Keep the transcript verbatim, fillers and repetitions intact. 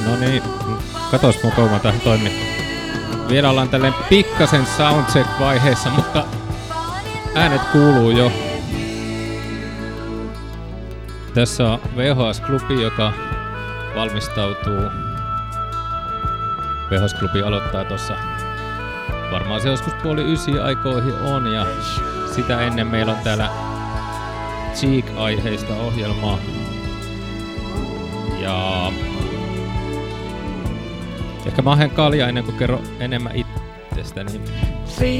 No niin, katos mukavaa tähän toimii. Vielä ollaan tälleen pikkasen soundcheck-vaiheessa, mutta äänet kuuluu jo. Tässä on V H S-klubi, joka valmistautuu. V H S-klubi aloittaa tossa. Varmaan se joskus puoli ysi aikoihin on, ja sitä ennen meillä on täällä Cheek-aiheista ohjelmaa. Ja ehkä mä oon kaljaa ennen kuin kerron enemmän itsestäni.